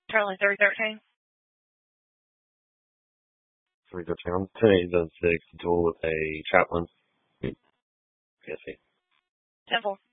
Charlie 313. 313 on 10-8-6, dual with a chaplain. Yes, 10-4.